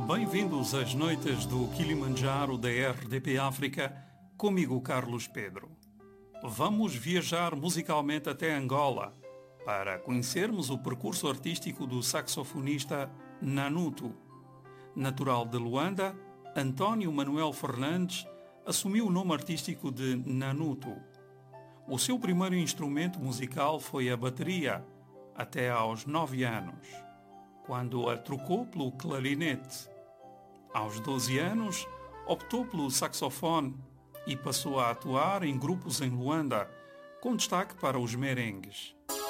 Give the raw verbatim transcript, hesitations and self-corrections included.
Bem-vindos às noites do Kilimanjaro da R D P África, comigo Carlos Pedro. Vamos viajar musicalmente até Angola para conhecermos o percurso artístico do saxofonista Nanuto. Natural de Luanda, António Manuel Fernandes assumiu o nome artístico de Nanuto. O seu primeiro instrumento musical foi a bateria, até aos nove anos, quando a trocou pelo clarinete. Aos doze anos, optou pelo saxofone e passou a atuar em grupos em Luanda, com destaque para os merengues.